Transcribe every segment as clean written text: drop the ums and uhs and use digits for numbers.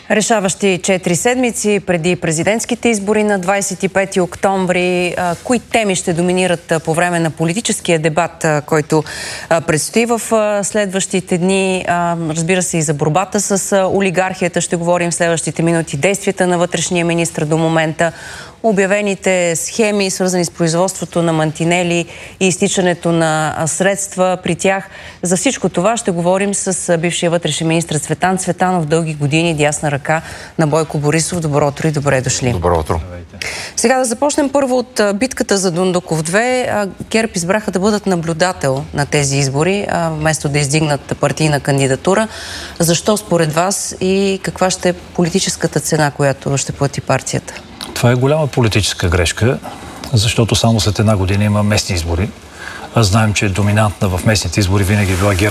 Решаващи 4 седмици преди президентските избори на 25 октомври. Кои теми ще доминират по време на политическия дебат, който предстои в следващите дни? Разбира се, и за борбата с олигархията ще говорим в следващите минути. Действията на вътрешния министър до момента, обявените схеми, свързани с производството на мантинели и изтичането на средства при тях. За всичко това ще говорим с бившия вътрешен министър Цветан Цветанов, дълги години дясна ръка на Бойко Борисов. Добро утро и добре дошли. Добро утро. Сега да започнем първо от битката за Дондуков 2. ГЕРБ избраха да бъдат наблюдател на тези избори, вместо да издигнат партийна кандидатура. Защо според вас и каква ще е политическата цена, която ще плати партията? Това е голяма политическа грешка, защото само след една година има местни избори. Знаем, че доминантна в местните избори винаги е била ГЕРБ.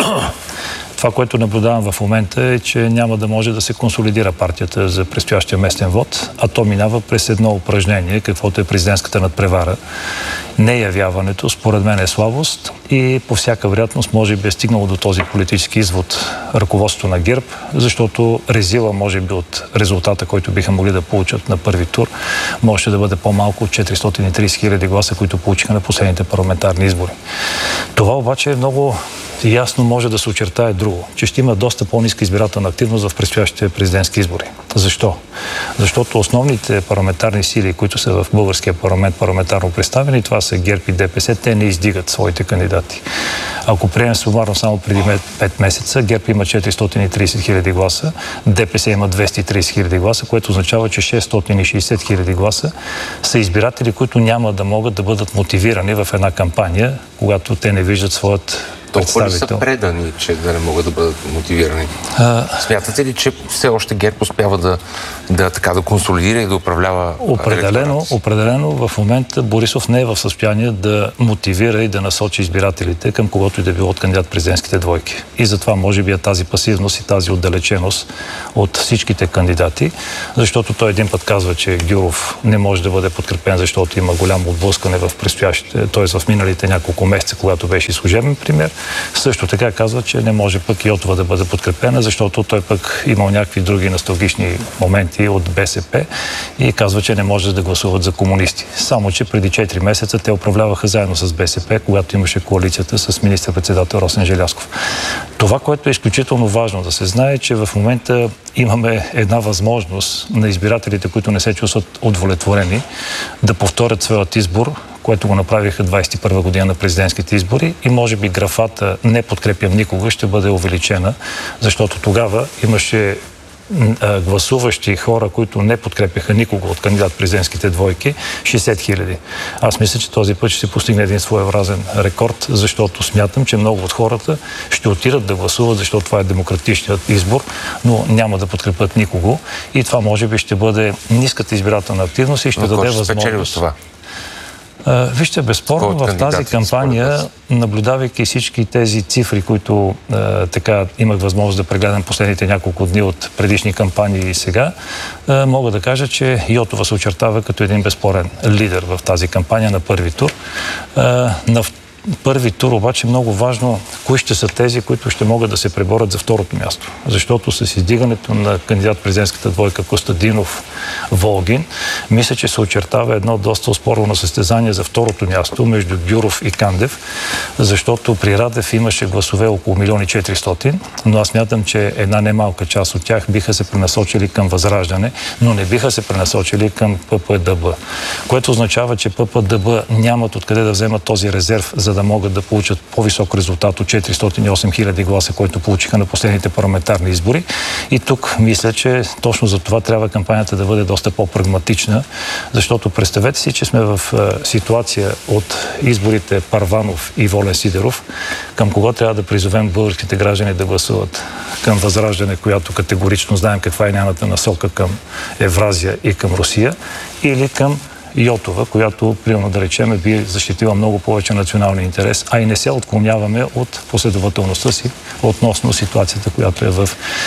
Това, което наблюдавам в момента е, че няма да може да се консолидира партията за предстоящия местен вод, а то минава през едно упражнение, каквото е президентската надпревара. Неявяването, според мен, е слабост и по всяка вероятност може би е стигнало до този политически извод ръководството на ГЕРБ, защото резила, може би, от резултата, който биха могли да получат на първи тур, може да бъде по-малко от 430 хиляди гласа, които получиха на последните парламентарни избори. Това обаче е много ясно може да се очертае друго, че ще има доста по-ниска избирателна активност в предстоящите президентски избори. Защо? Защото основните парламентарни сили, които са в българския парламент парламентарно представени, това са ГЕРБ и ДПС, те не издигат своите кандидати. Ако приемем сумарно само преди 5 месеца, ГЕРБ има 430 хиляди гласа, ДПС има 230 хиляди гласа, което означава, че 660 хиляди гласа са избиратели, които няма да могат да бъдат мотивирани в една кампания, когато те не виждат своят толкова ли са предани, че да не могат да бъдат мотивирани? Смятате ли, че все още ГЕРБ успява да консолидира и да управлява Определено в момента Борисов не е в състояние да мотивира и да насочи избирателите към когото и да било от кандидат-президентските двойки. И затова може би е тази пасивност и тази отдалеченост от всичките кандидати, защото той един път казва, че Гюров не може да бъде подкрепен, защото има голямо отблъскане в предстоящите, т.е. в миналите няколко месеца, когато беше служебен премиер. Също така казва, че не може пък Йотова да бъде подкрепена, защото той пък имал някакви други носталгични моменти от БСП и казва, че не може да гласуват за комунисти. Само че преди 4 месеца те управляваха заедно с БСП, когато имаше коалицията с министър-председател Росен Желязков. Това, което е изключително важно да се знае, е, че в момента имаме една възможност на избирателите, които не се чувстват удовлетворени, да повторят своят избор, което го направиха 21 година на президентските избори и може би графата "не подкрепям никога" ще бъде увеличена, защото тогава имаше гласуващи хора, които не подкрепяха никого от кандидат-президентските двойки, 60 хиляди. Аз мисля, че този път ще се постигне един своеобразен рекорд, защото смятам, че много от хората ще отидат да гласуват, защото това е демократичният избор, но няма да подкрепят никого и това може би ще бъде ниската избирателна активност и ще даде възможност. Вижте, безспорно в тази кампания, наблюдавайки всички тези цифри, които така имах възможност да прегледам последните няколко дни от предишни кампании и сега, мога да кажа, че Йотова се очертава като един безспорен лидер в тази кампания на първи тур. На първи тур обаче много важно кои ще са тези, които ще могат да се преборят за второто място. Защото с издигането на кандидат-президентската двойка Костадинов-Волгин, мисля, че се очертава едно доста оспорвано състезание за второто място между Гюров и Кандев, защото при Радев имаше гласове около 1 400 000, но аз мятам, че една немалка част от тях биха се пренасочили към Възраждане, но не биха се пренасочили към ППДБ. Което означава, че ППДБ нямат откъде да вземат този резерв, за да могат да получат по-висок резултат от 408 хиляди гласа, който получиха на последните парламентарни избори. И тук мисля, че точно за това трябва кампанията да бъде доста по-прагматична, защото представете си, че сме в ситуация от изборите Първанов и Волен Сидеров, към кого трябва да призовем българските граждани да гласуват. Към Възраждане, която категорично знаем каква е нейната насока към Евразия и към Русия, или към Йотова, която, примерно да речем, би защитила много повече националния интерес, а и не се отклоняваме от последователността си относно ситуацията, която е в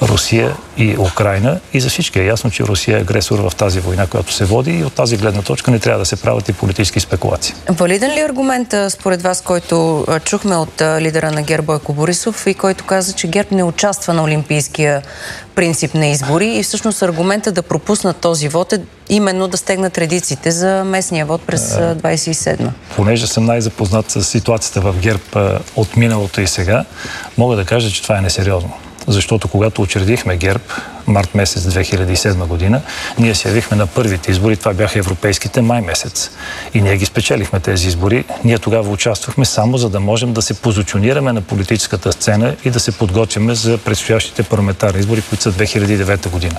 Русия и Украйна. И за всички е ясно, че Русия е агресор в тази война, която се води, и от тази гледна точка не трябва да се правят и политически спекулации. Валиден ли е аргумент според вас, който чухме от лидера на ГЕРБ Бойко Борисов и който каза, че ГЕРБ не участва на олимпийския принцип на избори и всъщност аргумента да пропуснат този вод е именно да стегнат редиците за местния вод през 27-ма? Понеже съм най-запознат с ситуацията в ГЕРБ от миналото и сега, мога да кажа, че това е несериозно. Защото когато учредихме ГЕРБ, март месец 2007 година, ние се явихме на първите избори, това бяха европейските май месец. И ние ги спечелихме тези избори. Ние тогава участвахме само за да можем да се позиционираме на политическата сцена и да се подготвяме за предстоящите парламентарни избори, които са 2009 година.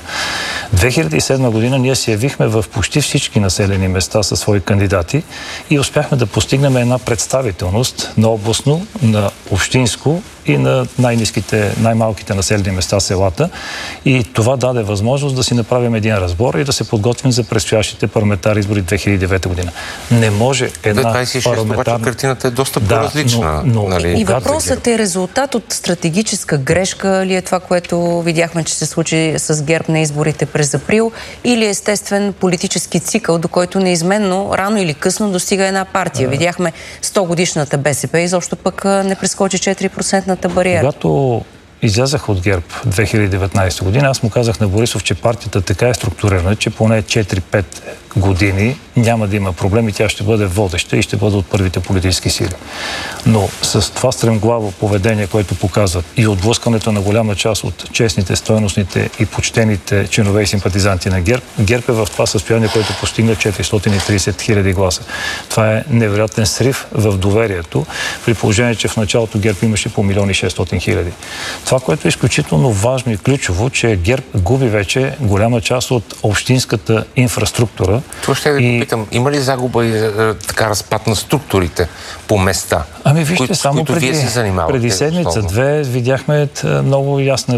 2007 година ние се явихме в почти всички населени места със свои кандидати и успяхме да постигнем една представителност на областно, на общинско и на най-малките населени места, селата. И това даде възможност да си направим един разбор и да се подготвим за предстоящите парламентарни избори 2009 година. Не може една 26, обаче картината е доста по-различна. И въпросът е резултат от стратегическа грешка ли е това, което видяхме, че се случи с ГЕРБ на изборите през април, или естествен политически цикъл, до който неизменно, рано или късно достига една партия. Видяхме 100-годишната БСП, изобщо пък не прескочи 4% бариера. Когато излязах от ГЕРБ 2019 година, аз му казах на Борисов, че партията така е структурирана, че поне 4-5 години няма да има проблеми, тя ще бъде водеща и ще бъде от първите политически сили. Но с това стремглаво поведение, което показват, и отблъскането на голяма част от честните, стойностните и почтените членове и симпатизанти на ГЕРБ, ГЕРБ е в това състояние, което постигна 430 хиляди гласа. Това е невероятен срив в доверието, при положение, че в началото ГЕРБ имаше по 1 600 000. Това, което е изключително важно и ключово, че ГЕРБ губи вече голяма част от общинската инфраструктура. Това ще ви попитам, има ли загуба и така разпад на структурите по места? Ами вижте, само преди седмица-две видяхме много ясна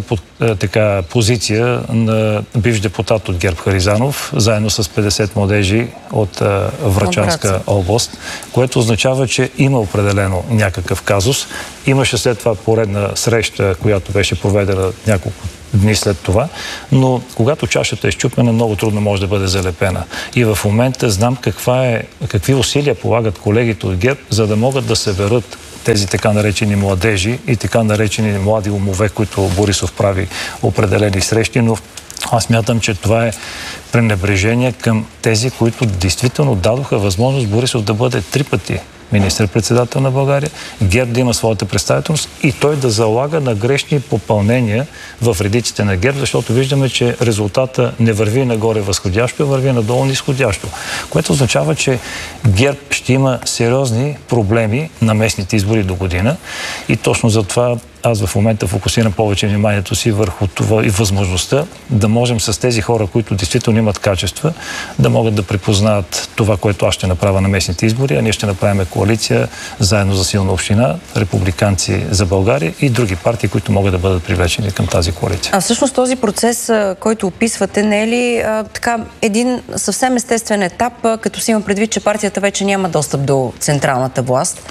позиция на бивш депутат от ГЕРБ Харизанов, заедно с 50 младежи от Врачанска област, което означава, че има определено някакъв казус. Имаше след това поредна среща, която беше проведена няколко дни след това, но когато чашата е счупена, много трудно може да бъде залепена. И в момента знам какви усилия полагат колегите от ГЕРБ, за да могат да съберат тези така наречени младежи и така наречени млади умове, които Борисов прави определени срещи, но аз мятам, че това е пренебрежение към тези, които действително дадоха възможност Борисов да бъде 3 пъти министър-председател на България, ГЕРБ да има своята представителност и той да залага на грешни попълнения в редиците на ГЕРБ, защото виждаме, че резултата не върви нагоре възходящо, а върви надолу нисходящо. Което означава, че ГЕРБ ще има сериозни проблеми на местните избори до година и точно за това аз в момента фокусирам повече вниманието си върху това и възможността да можем с тези хора, които действително имат качества, да могат да припознаят това, което аз ще направя на местните избори, а ние ще направим коалиция заедно за силна община, републиканци за България и други партии, които могат да бъдат привлечени към тази коалиция. А всъщност този процес, който описвате, не е ли един съвсем естествен етап, като си има предвид, че партията вече няма достъп до централната власт?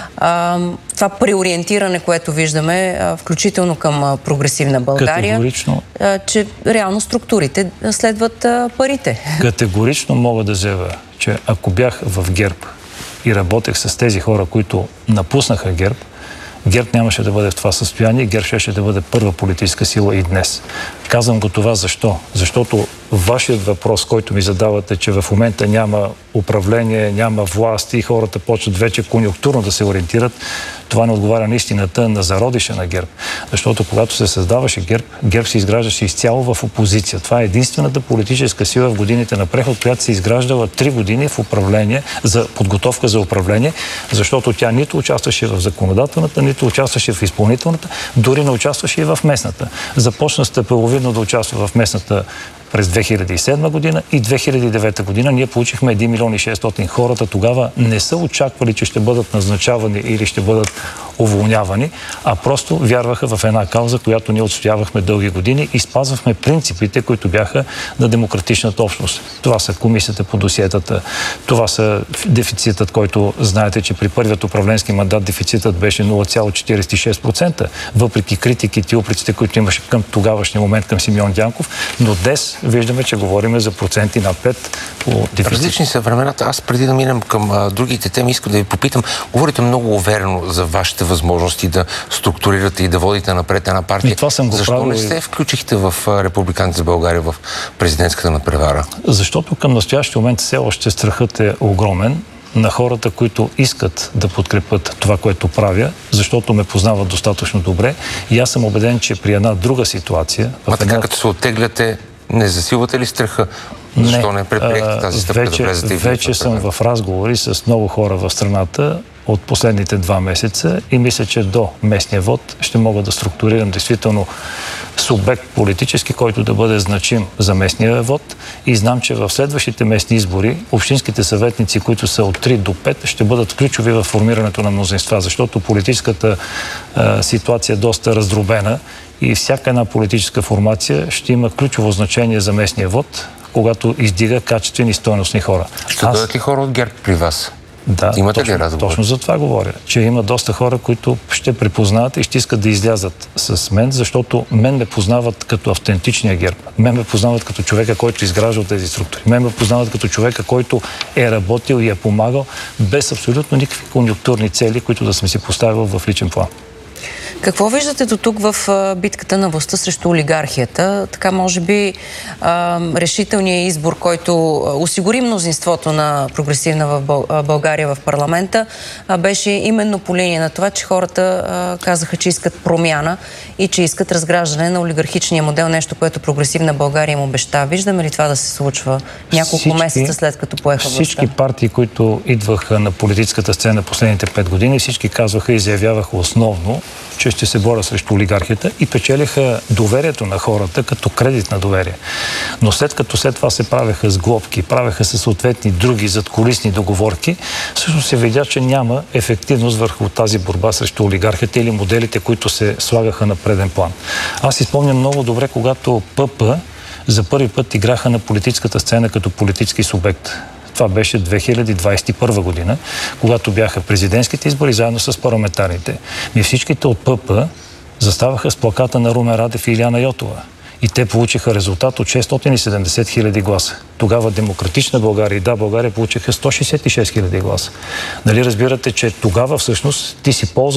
Това преориентиране, което виждаме, включително към прогресивна България, че реално структурите следват парите. Категорично мога да заявя, че ако бях в ГЕРБ и работех с тези хора, които напуснаха ГЕРБ, ГЕРБ нямаше да бъде в това състояние, ГЕРБ ще да бъде първа политическа сила и днес. Казвам го това защо? Защото вашият въпрос, който ми задавате, че в момента няма управление, няма власт и хората почват вече конюнктурно да се ориентират, това не отговаря на истината на зародиша на ГЕРБ. Защото когато се създаваше ГЕРБ, ГЕРБ се изграждаше изцяло в опозиция. Това е единствената политическа сила в годините на преход, която се изграждала 3 години в управление, за подготовка за управление, защото тя нито участваше в законодателната, нито участваше в изпълнителната, дори не участваше и в местната. Започна стъпаловидно да участва в местната през 2007 година и 2009 година ние получихме 1 милион и 600. Хората тогава не са очаквали, че ще бъдат назначавани или ще бъдат уволнявани, а просто вярваха в една кауза, която ние отстоявахме дълги години и спазвахме принципите, които бяха на демократичната общност. Това са комисията по досиетата, това са дефицитът, който знаете, че при първият управленски мандат дефицитът беше 0,46%, въпреки критиките и упреците, които имаше към тогавашния момент към Симеон Дянков, но днес виждаме, че говорим за проценти над 5 по дефицит. Различни са времената. Аз преди да минем към другите теми, искам да ви попитам. Говорите много уверено за вашите възможности да структурирате и да водите напред една партия. Защо не се включихте в Републиканците за България в президентската надпревара? Защото към настоящия момент все още страхът е огромен на хората, които искат да подкрепят това, което правя, защото ме познават достатъчно добре и аз съм убеден, че при една друга ситуация... Така като се оттегляте, не засилвате ли страха? Защо не предприехте тази стъпка да влезете и вече съм в разговори с много хора в страната от последните 2 месеца и мисля, че до местния вод ще мога да структурирам действително субект политически, който да бъде значим за местния вод и знам, че в следващите местни избори общинските съветници, които са от 3 до 5, ще бъдат ключови в формирането на мнозинства, защото политическата ситуация е доста раздробена и всяка една политическа формация ще има ключово значение за местния вод, когато издига качествени и стойностни хора. Ще дойдат ли хора от ГЕРБ при вас? Да, имате ли разговор? Точно за това говоря, че има доста хора, които ще препознават и ще искат да излязат с мен, защото мен ме познават като автентичния ГЕРБ. Мен ме познават като човека, който изгражда тези структури. Мен ме познават като човека, който е работил и е помагал без абсолютно никакви конюнктурни цели, които да съм си поставил в личен план. Какво виждате до тук в битката на властта срещу олигархията? Така, може би, решителният избор, който осигури мнозинството на прогресивна в България в парламента, беше именно по линия на това, че хората казаха, че искат промяна и че искат разграждане на олигархичния модел, нещо, което прогресивна България им обеща. Виждаме ли това да се случва няколко месеца след като поеха властта? Всички партии, които идваха на политическата сцена последните 5 години, всички казваха и заявяваха основно, че ще се боря срещу олигархията и печелиха доверието на хората като кредит на доверие. Но след това се правеха сглобки, правеха се съответни други задкулисни договорки, всъщност се видя, че няма ефективност върху тази борба срещу олигархията или моделите, които се слагаха на преден план. Аз си спомням много добре, когато ПП за първи път играха на политическата сцена като политически субект. Това беше 2021 година, когато бяха президентските избори заедно с парламентарните. И всичките от ПП заставаха с плаката на Румен Радев и Илияна Йотова. И те получиха резултат от 670 хиляди гласа. Тогава Демократична България и Да, България получиха 166 хиляди гласа. Нали разбирате, че тогава всъщност ти си ползвал